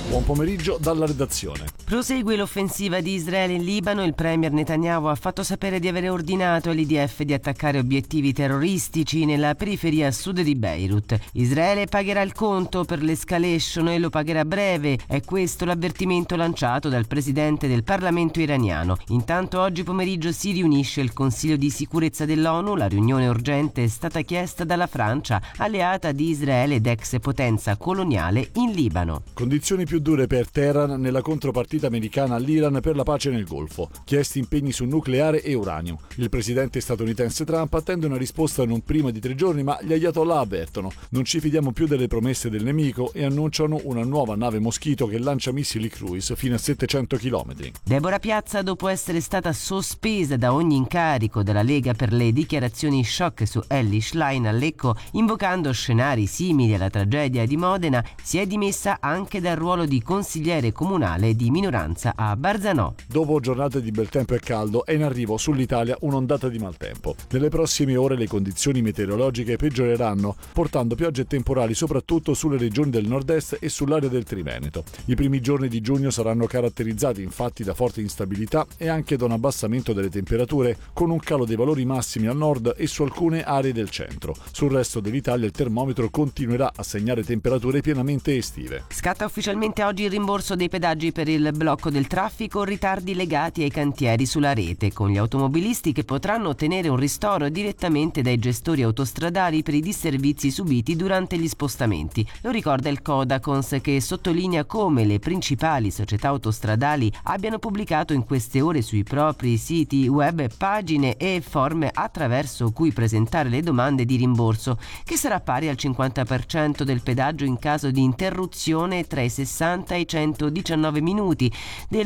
Buon pomeriggio dalla redazione. Prosegue l'offensiva di Israele in Libano. Il premier Netanyahu ha fatto sapere di aver ordinato all'IDF di attaccare obiettivi terroristici nella periferia a sud di Beirut. Israele pagherà il conto per l'escalation e lo pagherà a breve. È questo l'avvertimento lanciato dal presidente del Parlamento iraniano. Intanto oggi pomeriggio si riunisce il Consiglio di sicurezza dell'ONU. La riunione urgente è stata chiesta dalla Francia, alleata di Israele ed ex potenza coloniale in Libano. Condizioni più dure per Teheran nella contropartita americana all'Iran per la pace nel Golfo. Chiesti impegni su nucleare e uranio. Il presidente statunitense Trump attende una risposta non prima di 3 giorni, ma gli ayatollah avvertono: non ci fidiamo più delle promesse del nemico, e annunciano una nuova nave Moschito che lancia missili cruise fino a 700 km. Deborah Piazza, dopo essere stata sospesa da ogni incarico dalla Lega per le dichiarazioni shock su Elly Schlein a Lecco, invocando scenari simili alla tragedia di Modena, si è dimessa anche dal ruolo di consigliere comunale di minoranza a Barzanò. Dopo giornate di bel tempo e caldo è in arrivo sull'Italia un'ondata di maltempo. Nelle prossime ore le condizioni meteorologiche peggioreranno, portando piogge e temporali soprattutto sulle regioni del nord-est e sull'area del Triveneto. I primi giorni di giugno saranno caratterizzati infatti da forte instabilità e anche da un abbassamento delle temperature, con un calo dei valori massimi al nord e su alcune aree del centro. Sul resto dell'Italia il termometro continuerà a segnare temperature pienamente estive. Scatta ufficialmente oggi il rimborso dei pedaggi per il blocco del traffico, ritardi legati ai cantieri sulla rete, con gli automobilisti che potranno ottenere un ristoro direttamente dai gestori autostradali per i disservizi subiti durante gli spostamenti. Lo ricorda il Codacons, che sottolinea come le principali società autostradali abbiano pubblicato in queste ore sui propri siti web pagine e forme attraverso cui presentare le domande di rimborso, che sarà pari al 50% del pedaggio in caso di interruzione tra i 60 e i 119 minuti, del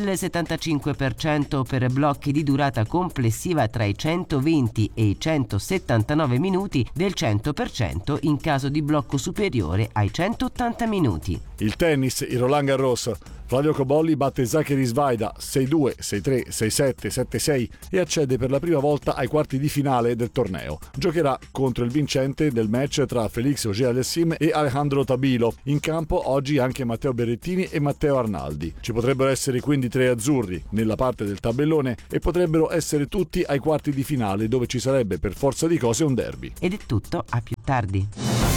75% per blocchi di durata complessiva tra i 120 e i 179 minuti, del 100% in caso di blocco superiore ai 180 minuti. Il tennis, il Roland Garros. Flavio Cobolli batte Zachary Svajda 6-2, 6-3, 6-7, 7-6 e accede per la prima volta ai quarti di finale del torneo. Giocherà contro il vincente del match tra Felix Auger-Aliassime e Alejandro Tabilo. In campo oggi anche Matteo Berrettini e Matteo Arnaldi. Ci potrebbero essere quindi 3 azzurri nella parte del tabellone e potrebbero essere tutti ai quarti di finale, dove ci sarebbe per forza di cose un derby. Ed è tutto, a più tardi.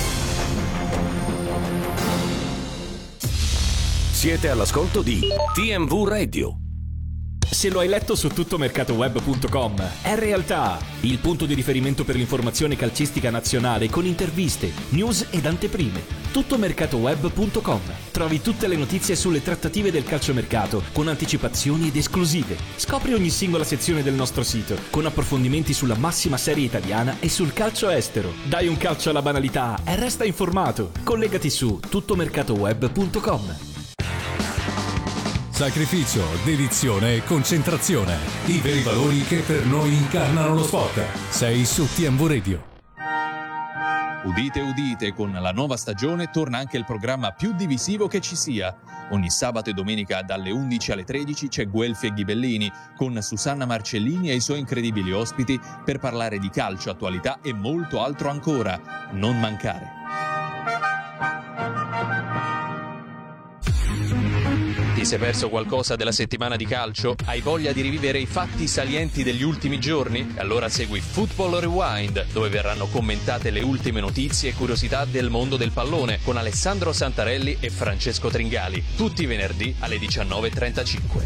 Siete all'ascolto di TMV Radio. Se lo hai letto su tuttomercatoweb.com, è realtà. Il punto di riferimento per l'informazione calcistica nazionale, con interviste, news ed anteprime. Tuttomercatoweb.com. Trovi tutte le notizie sulle trattative del calciomercato, con anticipazioni ed esclusive. Scopri ogni singola sezione del nostro sito, con approfondimenti sulla massima serie italiana e sul calcio estero. Dai un calcio alla banalità e resta informato. Collegati su tuttomercatoweb.com. Sacrificio, dedizione e concentrazione. I veri valori che per noi incarnano lo sport. Sei su TMV Radio. Udite, udite, con la nuova stagione torna anche il programma più divisivo che ci sia. Ogni sabato e domenica dalle 11 alle 13 c'è Guelfi e Ghibellini con Susanna Marcellini e i suoi incredibili ospiti per parlare di calcio, attualità e molto altro ancora. Non mancare. Ti sei perso qualcosa della settimana di calcio? Hai voglia di rivivere i fatti salienti degli ultimi giorni? Allora segui Football Rewind, dove verranno commentate le ultime notizie e curiosità del mondo del pallone con Alessandro Santarelli e Francesco Tringali, tutti i venerdì alle 19:35.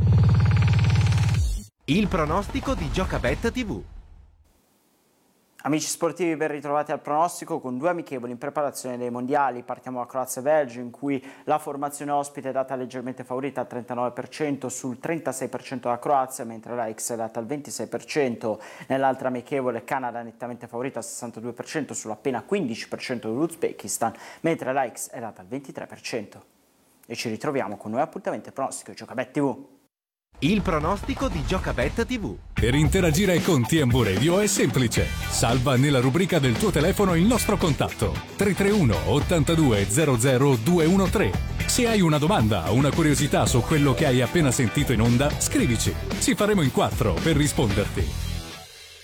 Il pronostico di Giocabet TV. Amici sportivi, ben ritrovati al pronostico con 2 amichevoli in preparazione dei mondiali. Partiamo da Croazia e Belgio, in cui la formazione ospite è data leggermente favorita al 39% sul 36% della Croazia, mentre la X è data al 26%. Nell'altra amichevole Canada nettamente favorita al 62% sull'appena 15% dell'Uzbekistan, mentre la X è data al 23%. E ci ritroviamo con nuovi appuntamenti al pronostico di Giocabet TV. Il pronostico di Giocabet TV. Per interagire con TMV Radio è semplice. Salva nella rubrica del tuo telefono il nostro contatto 331 82 00 213. Se hai una domanda o una curiosità su quello che hai appena sentito in onda, scrivici. Ci faremo in 4 per risponderti.